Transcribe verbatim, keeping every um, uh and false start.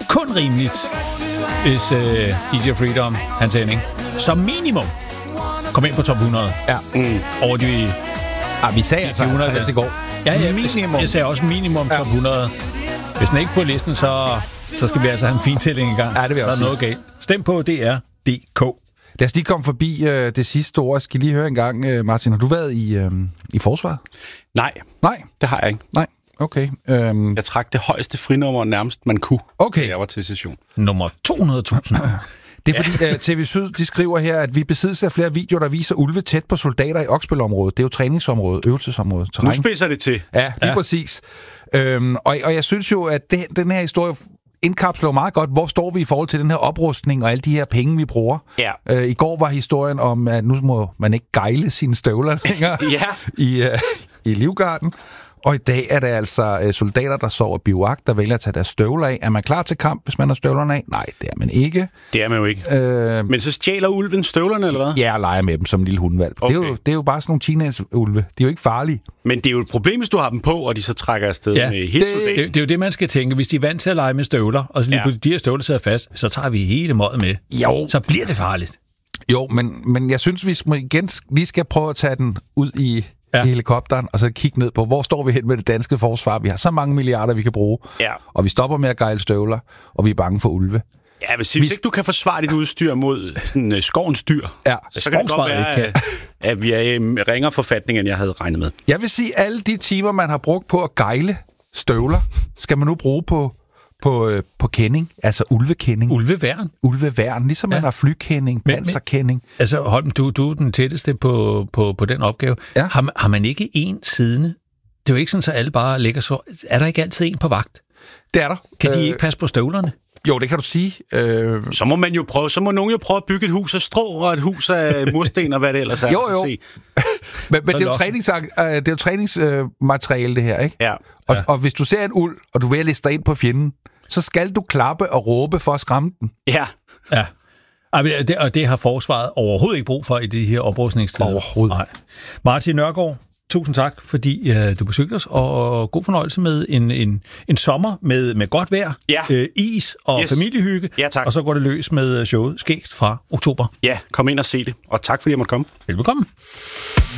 kun rimeligt, hvis øh, D J Freedom, Hans Henning, som minimum kom ind på top hundrede. Ja. Mm. Over de... Ah, vi sagde altså halvtreds i går. Ja, ja, minimum. Jeg sagde også minimum ja. top hundrede. Hvis den ikke er på listen, så, så skal vi altså have en fin tælling i gang. Ja, det vil jeg så også er noget galt. Stem på D R punktum D K. Lad os lige komme forbi øh, det sidste ord. Jeg skal lige høre en gang, øh, Martin. Har du været i, øh, i forsvaret? Nej. Nej? Det har jeg ikke. Nej. Okay. Øhm. Jeg trak det højeste frinummer nærmest man kunne, okay. da jeg var til session. Nummer to hundrede tusind. Det er fordi, uh, T V Syd de skriver her, at vi besidder af flere videoer, der viser ulve tæt på soldater i Oksbøl-området. Det er jo træningsområdet, øvelsesområdet. Terræn. Nu spidser det til. Ja, lige ja. præcis. Øhm, og, og jeg synes jo, at det, den her historie indkapsler meget godt, hvor står vi i forhold til den her oprustning og alle de her penge, vi bruger. Ja. Øh, I går var historien om, at nu må man ikke gejle sine støvler længere ja. i, uh, i Livgarden. Og i dag er det altså øh, soldater, der sover bivak, der vælger at tage deres støvler af. Er man klar til kamp, hvis man har støvlerne af? Nej, det er man ikke. Det er man jo ikke. Øh, Men så stjæler ulven støvlerne, eller hvad? Ja, og leger med dem som en lille hundvalg. Okay. Det, er jo, det er jo bare sådan nogle teenage-ulve. De er jo ikke farlige. Men det er jo et problem, hvis du har dem på, og de så trækker afsted ja, med hele det, det, det er jo det, man skal tænke. Hvis de er vant til at lege med støvler, og så lige ja. de her støvler sidder fast, så tager vi hele møget med. Jo. Så bliver det farligt. Jo, men, men jeg synes, vi igen lige skal prøve at tage den ud i... Ja. i helikopteren, og så kigge ned på, hvor står vi hen med det danske forsvar. Vi har så mange milliarder, vi kan bruge, ja. og vi stopper med at gejle støvler, og vi er bange for ulve. Ja, hvis, hvis ikke du kan forsvare dit udstyr mod sådan, uh, skovens dyr, ja. så kan det godt være, at, at vi er i ringere forfatning, end jeg havde regnet med. Jeg vil sige, at alle de timer, man har brugt på at gejle støvler, skal man nu bruge på På, øh, på kending, altså ulvekending. Ulveværn. Ulveværn, ligesom ja. man har flykending, panserkending. Altså, Holm, du, du er den tætteste på, på, på den opgave. Ja. Har, har man ikke en siddende? Det er jo ikke sådan, så alle bare ligger så... Er der ikke altid en på vagt? Det er der. Kan de øh, ikke passe på støvlerne? Jo, det kan du sige. Øh... Så må man jo prøve, så må nogen jo prøve at bygge et hus af strå, og et hus af mursten, og hvad det ellers er. Jo, jo. men men det er jo, trænings, øh, det er jo træningsmateriale, det her, ikke? Ja. Og, ja. og hvis du ser en uld, og du vil liste dig ind på fjenden, så skal du klappe og råbe for at skræmme den. Ja. Ja. Og det, og det har forsvaret overhovedet ikke brug for i de her oprustningstider. Overhovedet. Nej. Martin Nørgaard, tusind tak, fordi uh, du besøgte os, og god fornøjelse med en, en, en sommer med, med godt vejr, ja. øh, is og yes. familiehygge, ja, tak. Og så går det løs med showet Skægt fra oktober. Ja, kom ind og se det, og tak fordi jeg måtte komme. Velbekomme.